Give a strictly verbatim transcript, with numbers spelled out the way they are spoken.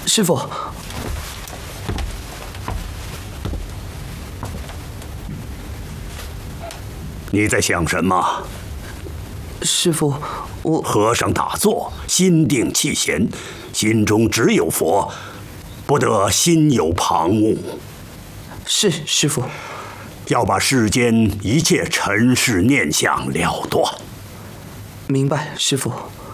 师父。 你在想什么？ 师父，我和尚打坐，心定气闲，心中只有佛，不得心有旁骛。 是师父。 要把世间一切尘世念想了断。 明白，师父。